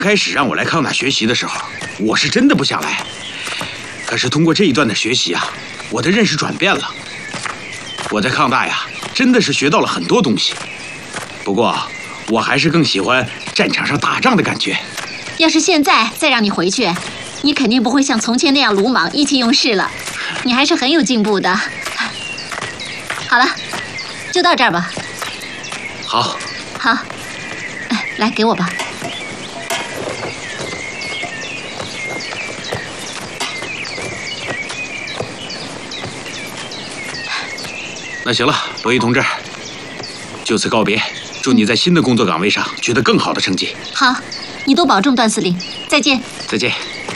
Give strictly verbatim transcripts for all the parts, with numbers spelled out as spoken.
开始让我来康大学习的时候，我是真的不想来。可是通过这一段的学习啊，我的认识转变了。我在康大呀，真的是学到了很多东西。不过，我还是更喜欢战场上打仗的感觉。 要是现在再让你回去，你肯定不会像从前那样鲁莽、意气用事了。你还是很有进步的。好了，就到这儿吧。 好。 好，哎，来给我吧。 那行了，博弈同志，就此告别。祝你在新的工作岗位上取得更好的成绩。 好，你多保重，段司令。再见。 再见。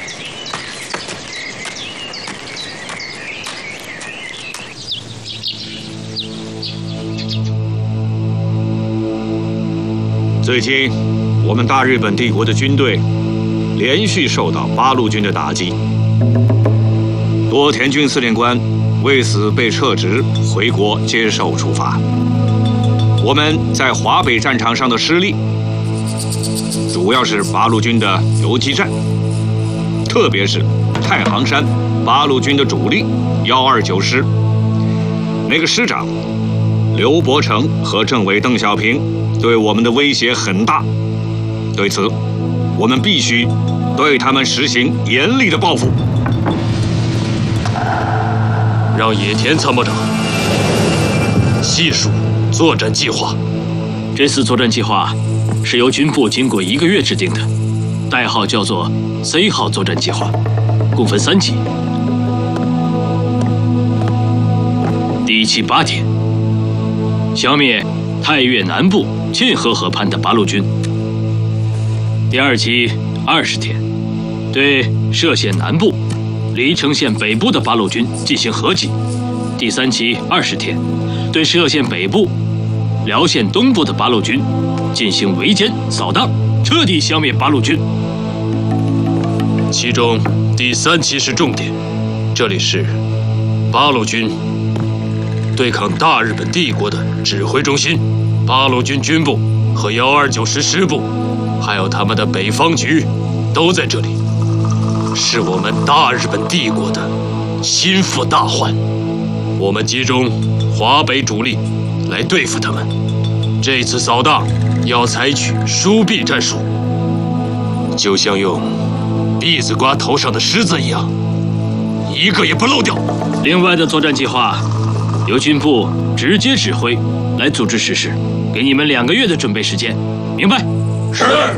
最近，我们大日本帝国的军队连续受到八路军的打击，多田军司令官为此被撤职回国接受处罚。我们在华北战场上的失利，主要是八路军的游击战，特别是太行山八路军的主力幺二九师，那个师长刘伯承和政委邓小平对我们的威胁很大，对此，我们必须对他们实行严厉的报复。 让野田参谋长细数作战计划。 这次作战计划是由军部经过一个月制定的，代号叫做 C 号作战计划，共分三级。第一期八天，消灭太岳南部沁河河畔的八路军。第二期二十天，对歙县南部、黎城县北部的八路军进行合击。第三期二十天，对歙县北部、辽县东部的八路军进行围歼扫荡，彻底消灭八路军。 其中第三期是重点，这里是八路军对抗大日本帝国的指挥中心，八路军军部和幺二九师师部，还有他们的北方局，都在这里，是我们大日本帝国的心腹大患。我们集中华北主力来对付他们。这次扫荡要采取疏避战术，就像用篦子刮头上的虱子一样，一个也不漏掉。 另外的作战计划由军部直接指挥来组织实施，给你们两个月的准备时间，明白？ 是。